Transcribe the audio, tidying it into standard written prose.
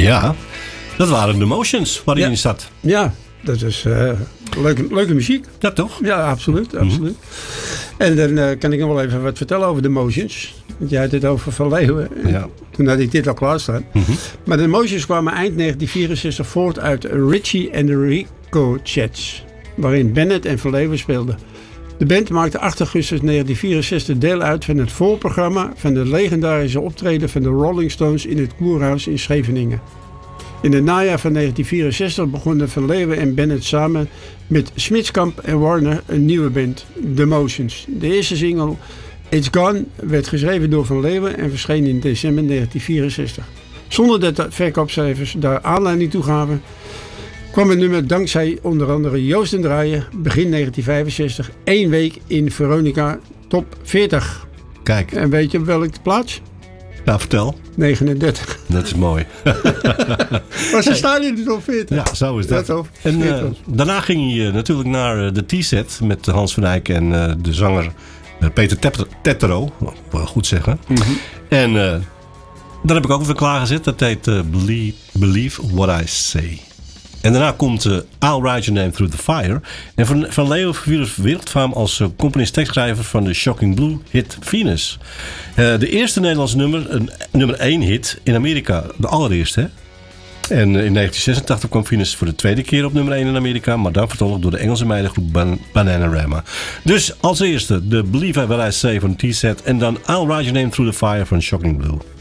Ja, dat waren de Motions waarin je zat. Ja, dat is leuke muziek. Ja, toch? Ja, absoluut. absoluut. En dan kan ik nog wel even wat vertellen over de Motions. Want jij had het over Van Leeuwen. Ja. Toen had ik dit al klaarstaan. Maar de Motions kwamen eind 1964 voort uit Richie and the Ricochets. Waarin Bennett en Van Leeuwen speelden. De band maakte 8 augustus 1964 deel uit van het voorprogramma van de legendarische optreden van de Rolling Stones in het Kurhaus in Scheveningen. In het najaar van 1964 begonnen Van Leeuwen en Bennett samen met Smitskamp en Warner een nieuwe band, The Motions. De eerste single, It's Gone, werd geschreven door Van Leeuwen en verscheen in december 1964. Zonder dat de verkoopcijfers daar aanleiding toe gaven, kwam het nummer dankzij onder andere Joost den Draaier begin 1965 1 week in Veronica Top 40. Kijk. En weet je op welke plaats? Nou, vertel. 39. Dat is mooi. Maar ze staan in de top 40. Ja, zo is dat. En daarna ging hij natuurlijk naar de T-set met Hans van Eyck en de zanger Peter Tettero. Goed zeggen. En daar heb ik ook even klaargezet. Dat heet Believe What I Say. En daarna komt I'll Write Your Name Through the Fire. En Van Leeuwen verwierf wereldfaam als componist-tekstschrijver van de Shocking Blue hit Venus. De eerste Nederlandse nummer 1 hit in Amerika. De allereerste, hè? En in 1986 kwam Venus voor de tweede keer op nummer 1 in Amerika. Maar dan vertolkt door de Engelse meidengroep Bananarama. Dus als eerste de Believe What I Say van T-Set. En dan I'll Write Your Name Through the Fire van Shocking Blue.